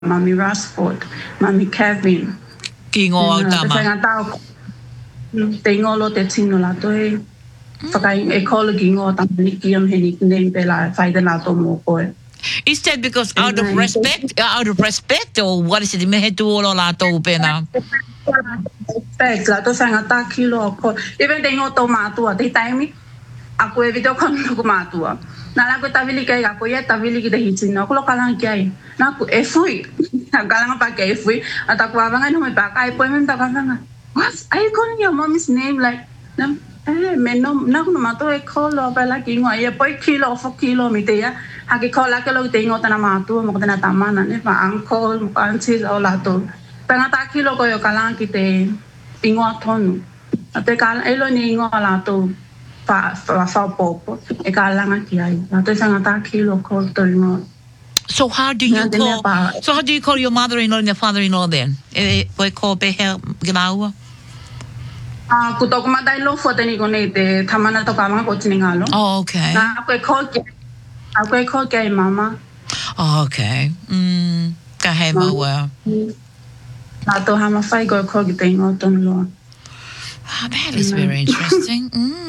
Mami Rashford, Mami Kevin. Kingo tama. Sa nga tao tengo lo te tino la to e whakai e kolo kingo tamani kiam he nickname pela whai na to mo koe. Is that because out of respect, or what is it? Me he tu olo la to pena. Respect la to sa nga ta kilo ko. Even tengo to matua te taimi. Ako e video kan ko matua. Na la ko tavili kai ako ye tavili ki de hitina ko lo kalang kai. Na ko e fui. Kalang pa kai fui. Ata ko avanga no me pa kai po men ta kanga. What? Are you calling your mommy's name like me no mato e kolo pa la kingo ye po kilo fo kilo mi te ya. Haki kola ke lo tengo tana matua mo tana tamana ne pa uncle mo auntie o la to. Panga ta kilo ko yo kalang ki te ingo tonu. Ate kala elo ni ingo la to. Popo e kalanga ki ai na te sanga ta kilo ko to no. So how do you call your mother-in-law and your father-in-law then? Poi ko pe he ginawa? Ku to kuma dai lo fo te ni ko ne te tamana to kama ko tini ngalo. Oh, okay. Na ko ko ke mama. Oh, okay. Ka he mo wa. Na to hama fai ko ki te ngo ton lo. That is very interesting.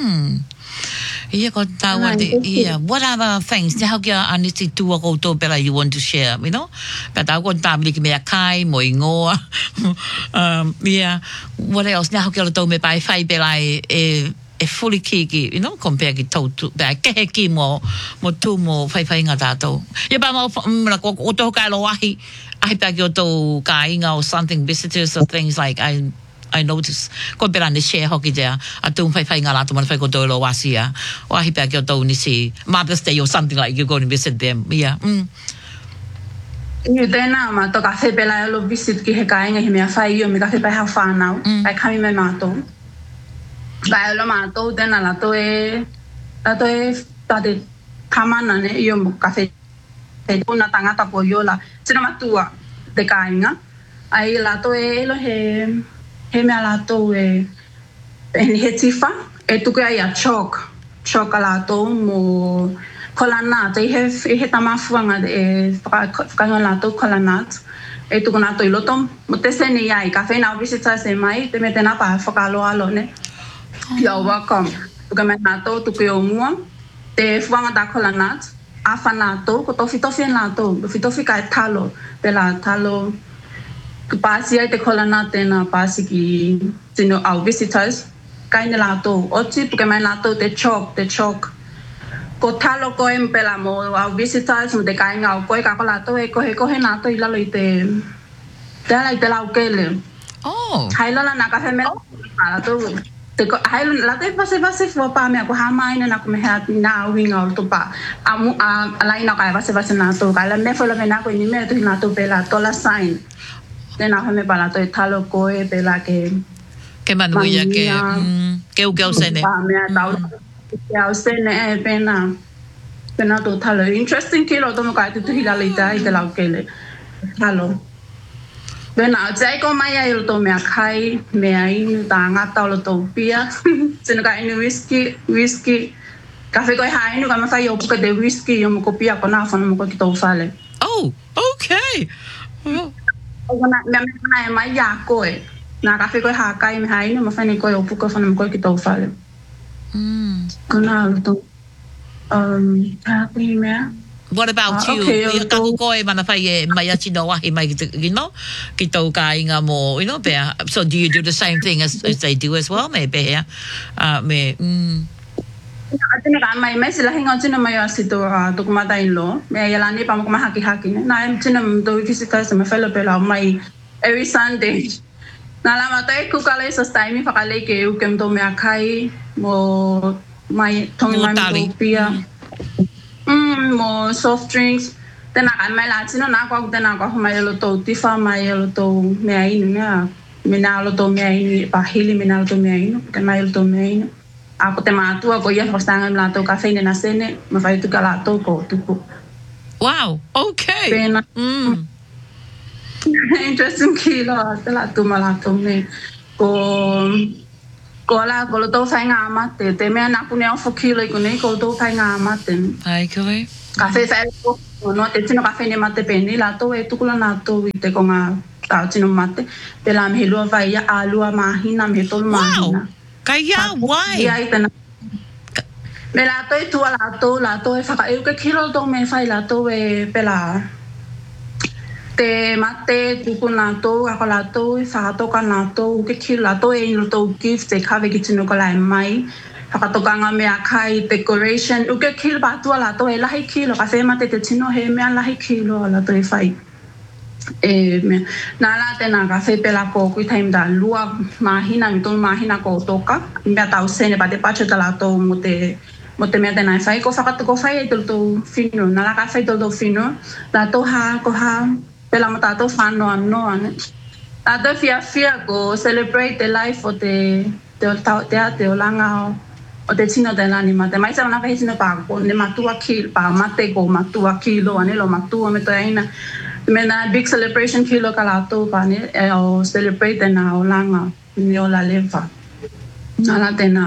What other things? How can I need to do a to bela you want to share? You know, but I want to make me a kai mo ingoa. What else? Now can I do me by five bela e fully kiki, you know, compare ki to ba ke ki mo tu mo fai nga dato. Ye ba mo ko to ka lo wahi. I beg you to kai nga or something visitors or things like I notice ko pera ni share hoki there atung fai nga la to man fai ko do lo wasia wa hi pa kyo to ni si Mother's Day or something like you go and visit them Ni dena ma to ka fe pela lo visit ki he kai nga hi me fai yo mi ka fe pa ha fa now ai kami me ma to ba lo ma to dena la to e ta de kamana ne yo mo ka fe una tangata po yo la sina matua de kai nga ai la to e lo he me ala to e he tifa e tu ke ia chocolato mo colanat he tama fuanga e ka la to colanat e tu na to ilotom mo te se ni ai cafe na visita se mai te mete na pa fokalo alo ne you're welcome tu ka me na to tu ke o mua te fuanga da colanat afanato ko to na to fitofi ka talo pela talo pasi ai te kolana tena pasi ki tino au visitors kaina lato oti porque mai lato te chok ko talo ko em pela mo au visitors mo te kaina au ko ka lato e ko he nato ila lo ite te la ukele hailo la na ka fe me lato te ko hailo la te pase fo pa me ko ha mai na ko me ha na winga to pa amu ala ina ka pase na to ka la me fo la me na ko ni me to na to pela to la sign Tena hame pala toi talo koe pela ke manuia ke u sene. Mea tau ke au sene e pena to talo. Interesting kilo tomo kai tutu hila leita i te lau kele. Talo. Pena o te ko mai ai to mea kai mea inu ta ngata o lo tau pia. Tena ka inu whisky. Kafe koe ha inu ka mawhai o puka de whisky yo mo ko pia ko na whana mo ko ki tau whale. Oh, okay. Na mai ya koe na ka fe ko ha kai me hai no ma fa ni ko o puko fa na ko ki to fale kana to happy me What about you? You ka ko e mana fa e mai ati no wa mai you know ki to ka inga mo you know so do you do the same thing as they do as well maybe me Atene ka mai sila hinga tino mai asito to kumata ilo me yala ni pa mo kuma haki ne na tino do visitors me fellow pela mai every Sunday na la mata e kukale sa time fa kale ke u kem to me akai mo mai tongi mai to pia mo soft drinks tena ka mai la tino na kwa tena kwa mai lo to tifa mai lo to me ai na me na lo to me ai pa hili me na lo to me ai no ka mai lo to me ai Ako te mātua ko ia whakastanga mla tau kawhine na sene, ma whai tuka la tau ko tuku. Wow, okay. Pena. Interesting ki la, te la tu ma la tau me. Ko la, ko lo tau whai ngā mate, te mea naku nea whakilo i ko nei, ko lo tau whai ngā mate. Ai koe. Ka whai whai no te tino ka fene mate peni la to e tukula na to i te konga ta tino mate pe la me lua vai a alua mahina me tol mahina kaya why ia i tana me la to i tu la to e faka e ke kilo to me fai la to e pe la te mate tukuna to a la to e fa to kana to ke kilo la to e no to gift e ka ve ki tino ko la mai Hakatokanga mea kai decoration uke kilo batua la to e lahi kilo ka fe mate te tino he mea lahi kilo la to e fai me na la te na ka fe pela ko ku time da lua mahina mi to mahina ko toka mea tau sene pa te pacho ta la to mo te mea te na fai ko ko fai e to fino na la ka fai to fino la to ha ko ha pela mata to fano no ane la to fia ko celebrate the life of te olanga o te tino te lani mate mai sa na pe tino pa ko ne matua kilo pa mate ko matua kilo ane lo matua me to aina me na big celebration kilo kala to pa ne o celebrate na olanga ni ola leva na la tena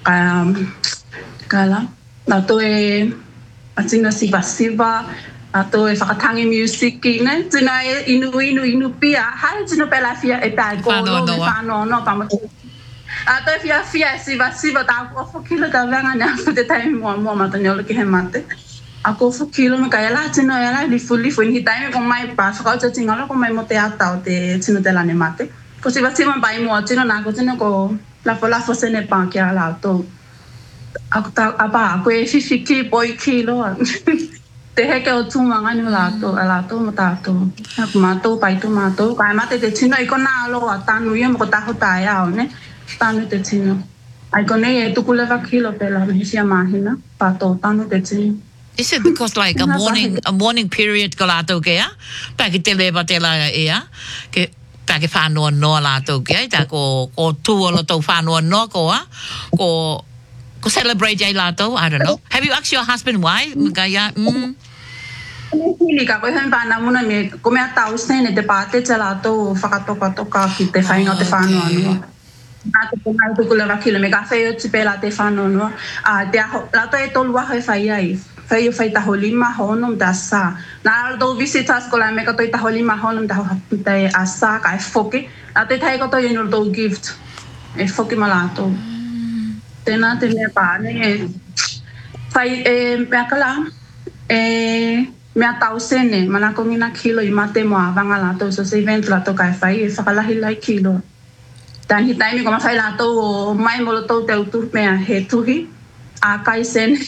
kala na to e atina siva a to e whakatangi music ne tina e inu pia hai tino pela fia e pa ko no pa mo a to fia siva ta ko fo kilo ta vanga na te tai mo mata nyolo ki he mate a ko fo kilo me kai la tino ya la li fully ni tai me ko mai pa so ka tinga lo ko mai mo te ata o te tino te la ne mate ko siva bai mo tino na ko tino ko la fo se ne pa ki ala to a pa ko e ki boy kilo te heke o tūmanga ni la to mata to mato pai to mato kai mate te tino I ko na lo a tanu ia mo ko taho tai ao ne tanu te tino ai ko nei e tukule va kilo pela hisia mahina pa to tanu te tino. Is it because like a morning period ko lato ke ya pa ki te leva te la ia ke pa ke whanua no lato ke ta ko tuolo to whanua no ko ko celebrate ai lato I don't know have you asked your husband why kaya Ni ka ko hen bana muna me ko me tau sene te pate te lato whakatoka ki te whainga te whanua no Ato ko mai ko leva kilo me ka feo te pela te whanua no a te lato e tolu waho e whai ai fai taho lima honum da sa na do visitas ko la me ka toi taho lima honum da te asa ka e foki a te tai ko toi no do gift e foki malato tena te me pa ne fai me kala me tau sene mana ko mina kilo I mate mo avanga la to so se event la to ka fai e whakalahi lai kilo dan hitai mi ko ma fai la to mai mo to te utu me he tuhi a kai sen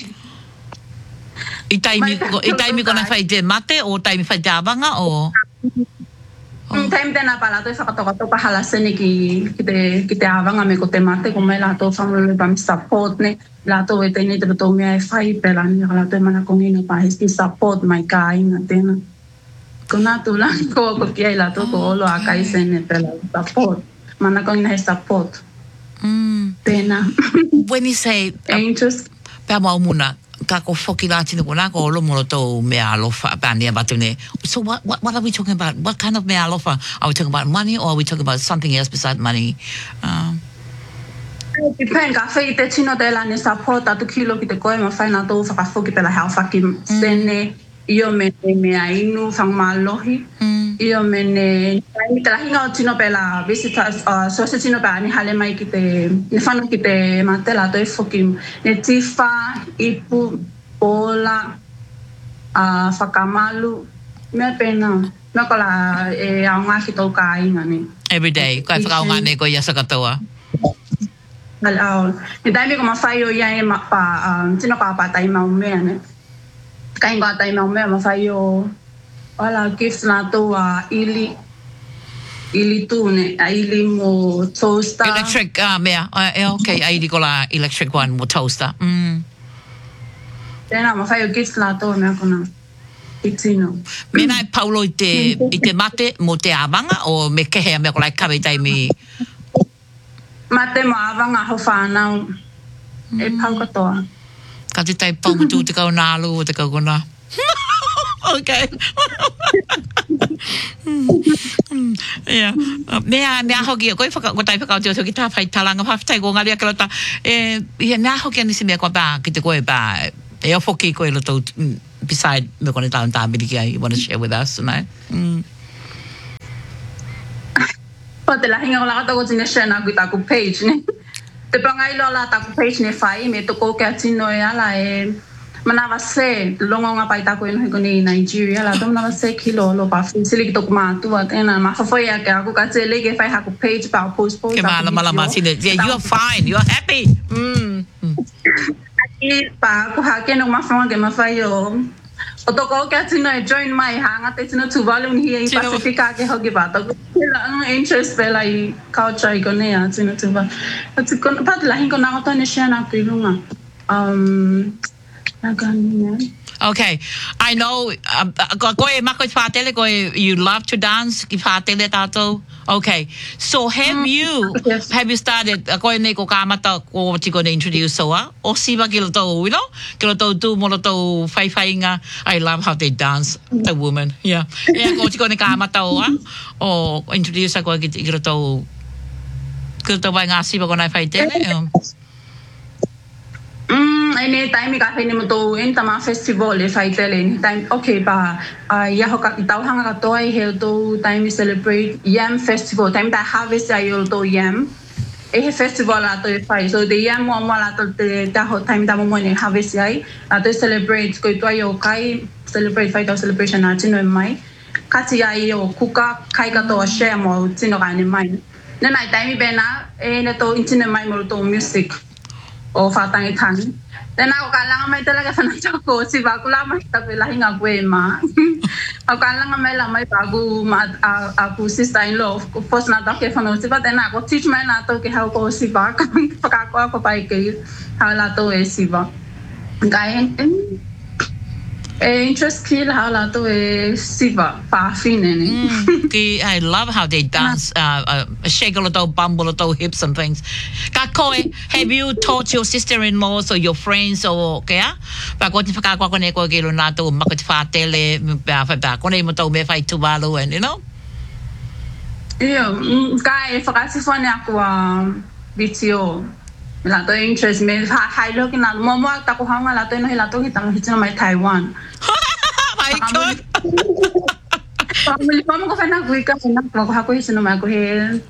Itai mi ko na fai te mate o tai mi fai te avanga o time tena pala to whakatoka hala sene ki te avanga me ko te mate ko mai la to family pa mi support ne la to e tene te to me ai fai pela ni la to mana ko ngina pa his support mai kai na tena ko na tu la ko ki ai la to ko lo a kai sene pela support mana ko ngina support tena when you say angels pa mau muna ka ko foki la tino ko na ko lo mo to me alofa pa ni batune so what are we talking about what kind of me alofa are we talking about money or are we talking about something else besides money depend ka fai te tino de la ne support atu kilo ki te koe ma fai na to fa foki pela health ki sene io me ainu fang malohi io me ne te la hinga o tino pela visitors so se tino pa ni hale mai ki te ne fano ki te matela to e foki ne tifa ipu pola whakamalu me pena me ko la e aunga ki tau ka inga ni every day ko whakaunga ne ko ia sakatoa Alao, ni dai mi ko mafai o ia e pa tino ka pa tai mau me ne. Kai ngā tai mau me mafai o ala gift na to ili tu ne ili mo toaster. Electric mea okay ai ko la electric one mo toaster. Tena mafai o gift na to me ko na. Itino. Me nai paulo I te mate mo te avanga o me kehe me ko lai kawe tai mi Mate maavanga ho whanau e pau katoa. Ka te tai pau mutu te kau nālu o te kau kona. Okay. Yeah. Mea hoki, koe tai whakao te o ki tā whai talanga whawhitai ko ngari akela ta. Mea hoki anisi mea kua pā ki te koe pā. E o whoki koe lo tau beside me going down you want to share with us tonight? Patela hinga la ka go tsine shena go ta page ne. Te panga ilo la ta page ne fai me to ko ka tsino ya la manava se longo nga paita ko no ko ni Nigeria la dom na se kilo lo pa sili to ma tu atena ma fa ya ka ko ka tsele ke fai ha ko page pa post ke mala sine yeah, you are fine, you are happy. Aki pa ko ha ke no ma fa ke ma fa yo o to ko ka tsino join my hanga te tsino tu volume here in Pacifica ke ho ke ba to no interest pela I culture ko ne ya tsino tu ba ko pa la hin ko na to ne shana ku lunga Okay, I know. You love to dance. Okay, so have you started? Going to introduce so or see what you know? I love how they dance. The woman, yeah. Go to or introduce a go any time I got any to enter my festival if I tell any time okay ba ya ho ka tao hanga ka toy hel to time celebrate yam festival time that harvest I to yam festival la to fai so the yam mo la to the ho time da mo ne harvest ai to celebrate ko to yo kai celebrate fight celebration na tino mai kati ai yo kuka kai ka to share mo tino ka ni mai na night time be na ne to intine mai mo to music o fatang itang then ako kailangan may talaga sa ko si bago lamang tabilahin nga ma ako kailangan may lamay bago ako sister-in-law first na to ke fano si ba then ako teach may na to ke how ko si ba pagkako ako pa ikay how la to si ba kaya interest kill how la to si ba pa fine I love how they dance shake a little bumble little hips and things. Kakoy, have you taught your sister-in-law or your friends or kaya pagod pa ko ne ko gilo na to makit fatele pa ko ne mo to me fight to balo and you know kaya fakasi fo ne ako video la to interest me high look na mo ta ko hanga la to no la to hitang hitna mai Taiwan my god family ko fa na ko ha ko hisno ma ko he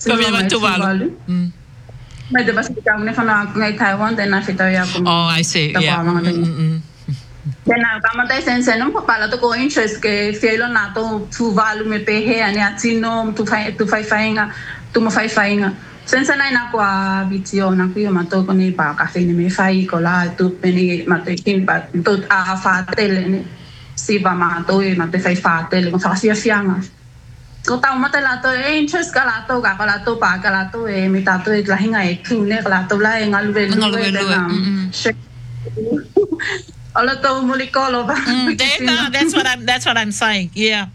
may de basta ka ne fa na ngai Taiwan then na fita ya ko oh I see yeah then na kama tai sense no pa pala to ko interest ke fielo na to tu valu me pe he ani atino tu fai fainga tu mo fai fainga sense na ina kwa video na ku yo mato ko ni pa cafe ni me fai ko la tu peni mato kin pa to a fa tele ni si va mato e mato fai fa tele ko fa si fianga ko ta mata la to interest ka la to pa ka la to e mi ta to la hinga e ku ne ka la to la e ngalu na ala to mulikolo ba that's what I'm saying yeah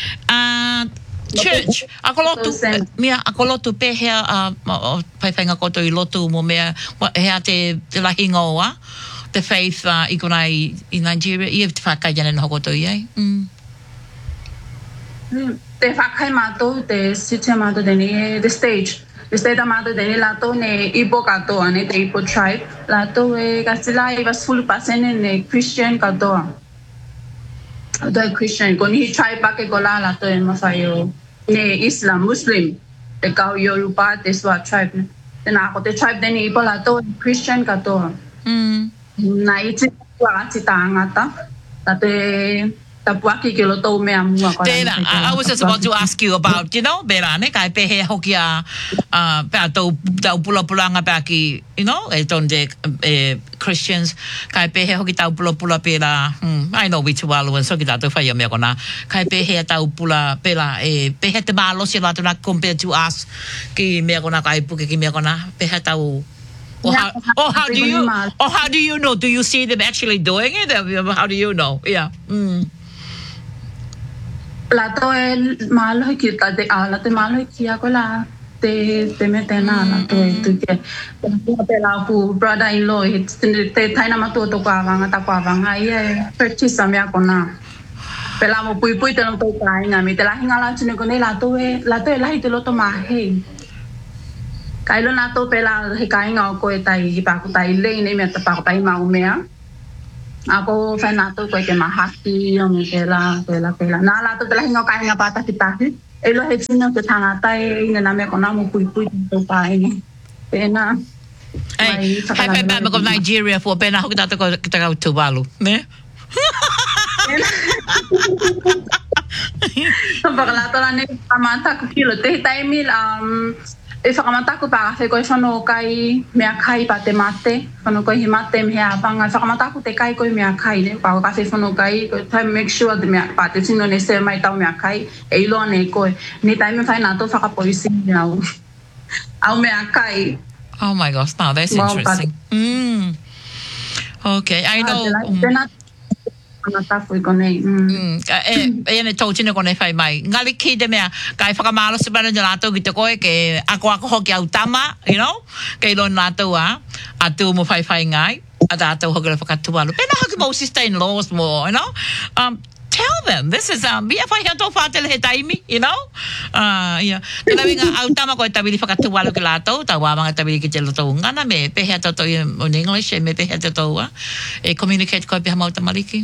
church akolotu pe hea paifenga koto I lotu mo mea hea te lahinga oa the faith ikonai in Nigeria I te whakajana no koto I te whakai mato te site mato deni the stage mato deni lato ne Ibo katoa ne te Ibo tribe lato e kasila I was full pasene ne Christian katoa the Christian kung he tribe pa ke gola la to masayo ne Islam Muslim te ka Yoruba te Swat tribe te na ako te tribe den Ibo la to Christian ka to na iti wa ati tangata tate tapuaki ke lo to me amua ko I was just about to ask you about you know berane kai pe he hokia pa to pula nga pa ki you know e donde Christians kai pe he hoki tau pula pela I know which one when so ki to fa me kona kai pe he tau pula pela pe he te malo si la to na compared to us ki me kona kai pu ki me kona pe he tau how do you know do you see them actually doing it how do you know yeah la to malo ki ta de ala te malo ki ko la te metena la to ke te la pu brother in law te taina ma to kwa vanga ye purchase samya kona pela mo pui te no to kai nga mi te la hinga la chine ko ne la to la hi te lo to ma he kai lo na to pela he kai nga ko tai pa ko tai le ne me ta pa ko tai ma o mea Ako fai nato ko ke mahaki yung kela. Na la to tela hinga kai nga pata kita. Elo he sino ke tanga tai ina na me ko na mo pui to pa ini. Pena. Hey, hai pa ko Nigeria for pena ho kita ko Tuvalu, ne? Pagkalato lang ni pamata ko kilo te taimil e whakamata ko para whai koe whanau kai mea kai pa te mate, whanau koe hi mate mea apanga, whakamata ko te kai koe mea kai ne, pao ka whai whanau kai, tai make sure te mea pa te sino ne se mai tau mea kai, e iloa ne koe, ne taime whai nato whakapoisi au mea kai. Oh my gosh, now that's interesting. Okay, I know. Ene tautina kone whai mai. Ngali ki te mea, kai whakamalo se bana nalato ki te koe, ke ako hoki au tama, you know? Kei lon nalato a tu mo whai ngai, a tātou hoki le whakatualu. Pena hoki mo sustain laws more, you know? Tell them, this is, bia whai hea tō whātele he taimi, you know? Yeah. Tēnā winga au tama koe tawiri whakatualu ki lātou, tā wāmanga tawiri ki te loto ngana, me pehea tātou in English, me pehea tātou e communicate koe peha mau tamariki.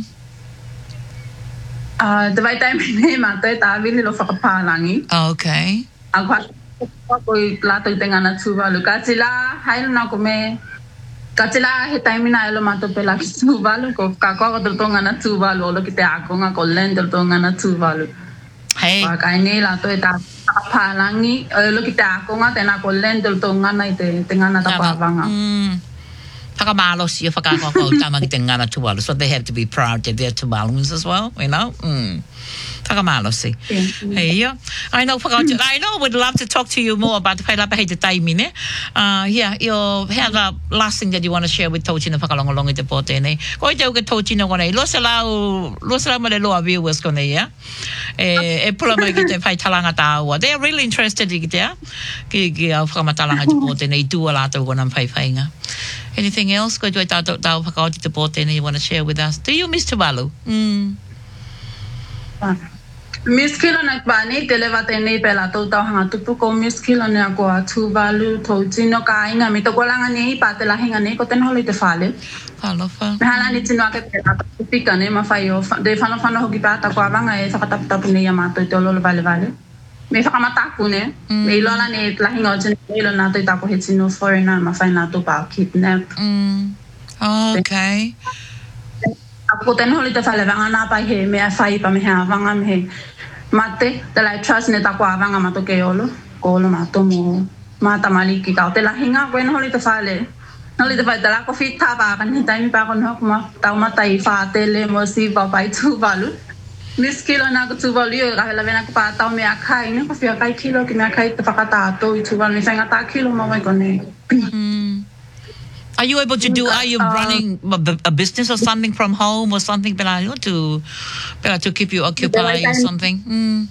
Te vai taime nei mātou e tāwiri lo whakapālangi. Okay. A koe lātou te ngana tūwalu. Ka tila, haere nā ko me, ka tila he taime nā elo mātou pela ki tūwalu, ko ka koa ko tō ngana tūwalu, olo ki te akonga ko lendo tō ngana tūwalu. Hey. Kai nei lātou e tā whakapālangi, olo ki te akonga, tēnā ko lendo tō ngana i te ngana tapawanga. Whakamalosi o whakakoko tama ki te ngana tualu. So they have to be proud that they're Tuvaluans as well, you know? Whakamalosi. Yeah. I know, we'd love to talk to you more about the whailapa hei te taimi, ne? Yeah, the last thing that you want to share with Tautina whakalongolongi te pō tēnei. Ko i te uke Tautina konei, losa lau ma le loa viewers konei, yeah? E pula mai ki te whai talanga tā ua. They're really interested i ki te, ki au whakamatalanga te pō tēnei, tua lātou kona whainga. Anything else? Ko tui tātou whakaoti te pō tēnei you want to share with us? Do you miss Tuvalu? Miss kilo na bani te lewa tēnei pēla tau hanga tupu ko miss kilo na koa Tuvalu Tautino ka inga mi toko langa nei pa te lahinga nei ko tēnei holi te whale. Whalofa. Hala ni tino ake pēla tau pika nei ma whai o de whano hoki pāta koa wanga e whakatapu nei a mātou te ololo vale. Me whakamataku ne, me ilola ne lahinga o tēnei ilo nā tui tako he tino foreigner ma whai nā tō pāo kidnap. Okay. Ako tēnei holi te whale wanga nā pai he mea whai pa me hea wanga me he mate, te lai trust ne tako a wanga mato ke olo, ko olo mato mo mata maliki kau te lahinga koe holi te whale. Holi te whai te lako whita pākan he taimi pākon hok ma tau matai whātele mo si papai Tuvalu. Miss kilo na ko Tuvalu yo ka hela vena ko pa tau mea kai ne ko fia kai kilo ki mea kai te whakatato i Tuvalu me whainga tā kilo ma wai kone. Are you able to do, are you running a business or something from home or something to keep you occupied or something?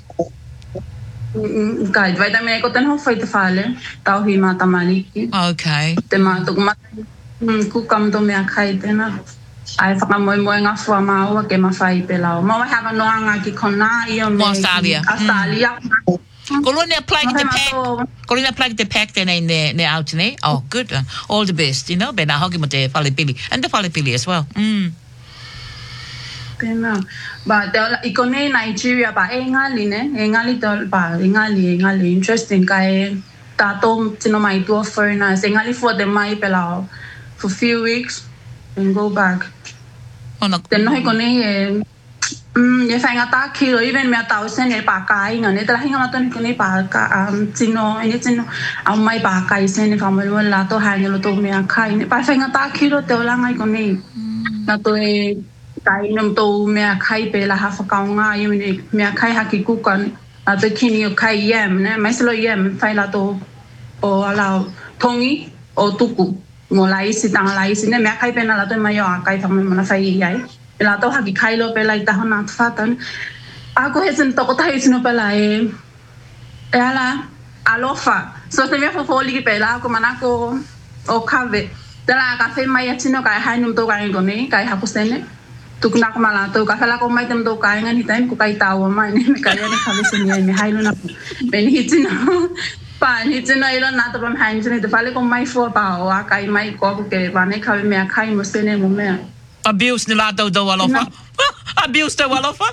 Kai, vai tamai ko tēnā whai te whale, tau hi mata maliki. Okay. Te mātuk mata, kukam to mea kai tēnā. Ai whakamoe ngā whua māua ke mawhai pe lau. Mawa hawa noanga ki kona i o me. Australia. Australia. Ko lone plug the pack tēnei ne out nei. Oh, good. All the best, you know. Bena hoki mo te whalepili. And the whalepili as well. Pena. Ba, i konei Nigeria ba, e ngali ne. E ngali to, ba, e ngali. Interesting kai tātou tino mai tua foreigners. E ngali fua te mai pe lau for few weeks and go back. Te nohi konei e whainga tā kilo, even mea tau sen e pākai ngā, ne te lahinga matoni konei pāka, tino, au mai pākai sen e whamarua lato hainga lo tō mea kai, ne whainga tā kilo te olanga i konei. Nā tō e kai nam tō mea kai pe la hawhakaunga, i mea kai haki kuka, nā tō kini o kai yam, ne, maisalo yam, whai lato o alau tongi o tuku, ngō laisi, tanga laisi, ne mea kai pena lato e mai o a kai whamai mana whai iai. La tau haki kailo pela i taho nā tuwhatan. Ako he sin toko tahi sino pela e ala alofa. So te mea whawholi ki pela ako manako o kawe. Te la ka whai mai atino kai hainum tō kai ngone, kai haku sene. Tuku nako malato, ka whala ko mai tem tō kai ngani taim ko kai tawa mai. Me kai ane kawe sene me hailo na. Me ni hitino. Pa ni hitino ilo nā tōpam hainu sene. Te whale ko mai fua pao a kai mai ko ke wane kawe mea kai mo sene mo mea. abuse nila daw walofa. Abuse daw walofa.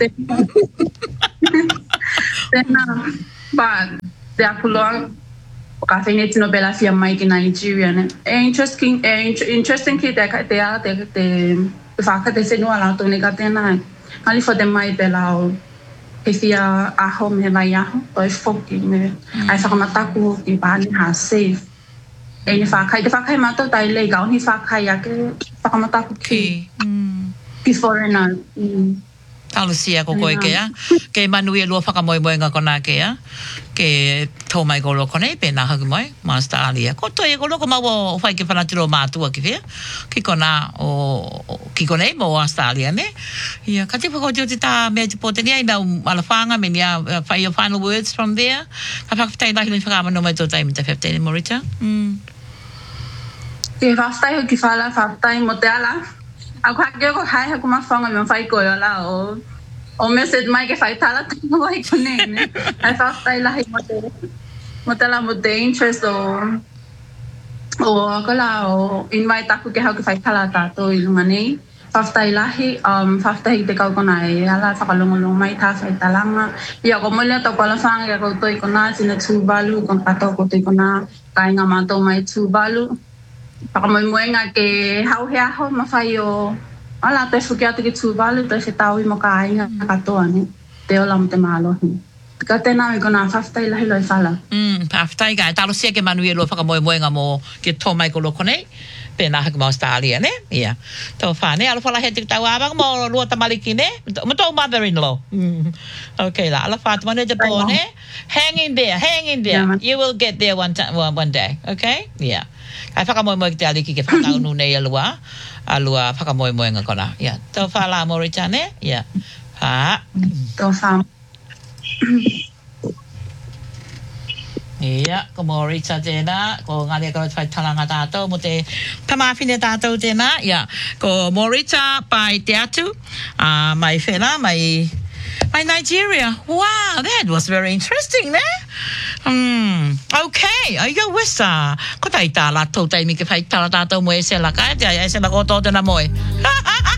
Tena ba de akulong kasi nito no bela fia Mike Nigeria ne. Interesting que te faca de seno ala to negatena. Ali for the mai bela que fia a home vai a o foki me. Ai fa mataku ki bani ha safe. E fa kai mato tai legal ni fa kai ya ke fa mataku ki. Ki foreigner. Talusia ko koe kea. Ke manui lua whakamoemoe ngā kona kea. Ke tō mai ko loko nei, pēnā haku mai, Master Alia. Ko toi e ko loko mawo whai ke whanatiro mātua ki whea. Ki kona ki konei mo Master Alia ne. Ia, ka te whakotio te tā mea te pōteni ai nau alawhanga me nia whai your final words from there. Ka whakawhitai lahi ni whakamano mai tō taimi te whaptene Morita. Ke whaftai ho ki whala whaftai mo te ala. Aku hakeo ko hai haku mawhanga me whai koe ala o message mai ke whai tala tanga wai kone ne. Hai whaftai lahi mo te la mo te interest o kola o invite aku ke hau ke whai tala tātou i lunga nei. Whaftai lahi, whaftai te kau kona e ala whakalongolong mai tā whai talanga. Ia ko molia tau kola whanga ke kau toi kona sina tūbalu, kong kato ko toi kona kainga mātou mai tūbalu. Whakamoemoenga ke hau hea ho mawhai o ala te whukiata ki tūwalu te whetau i mo ka ainga katoa ne te ola mo te mālohi. Ka tēnā i kona whaftai lahi loi whala. Whaftai kai. Talo sia ke manu e lo whakamoemoenga mo ke tō mai ko loko nei. Pēnā haki Master Alia ne. Ia. Tō whāne. Alo whala he te tau āwanga mo lua tamaliki ne. Mo tō mother-in-law. Okay la. Ala whātuma ne te pō ne. Hang in there. Hang in there. Yeah. You will get there one day. Okay? Yeah. Kai whakamoemoe ki te aliki ke whakaunu nei alua whakamoemoenga kona. Ia. Tō whala Morita ne. Ia. Hā. Tō wha. Ia, ko Morita tēnā, ko ngāre karo whai talanga tātou, mo te tamawhine tātou tēnā, ia, ko Morita pai te atu, mai whena, mai Nigeria. Wow, that was very interesting, ne? Okay, aia wesa. Ko tai tā la tau taimi ke whai tala tātou mo e se laka, e se lako tō tēnā moe.